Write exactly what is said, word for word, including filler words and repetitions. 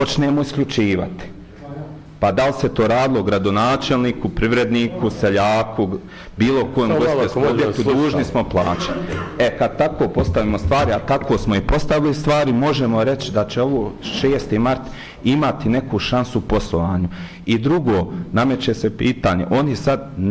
počnemo isključivati. Pa da li se to radilo gradonačelniku, privredniku, seljaku, bilo kojem gospodarskom objektu, dužni smo plaćati. E, kad tako postavimo stvari, a tako smo i postavili stvari, možemo reći da će ovo šesti mart imati neku šansu u poslovanju. I drugo, nameće se pitanje, oni sad